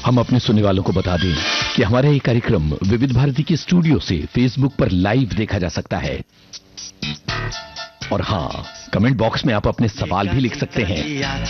हम अपने सुनने वालों को बता दें कि हमारा ये कार्यक्रम विविध भारती के स्टूडियो से फेसबुक पर लाइव देखा जा सकता है। और हाँ, कमेंट बॉक्स में आप अपने सवाल भी लिख सकते हैं।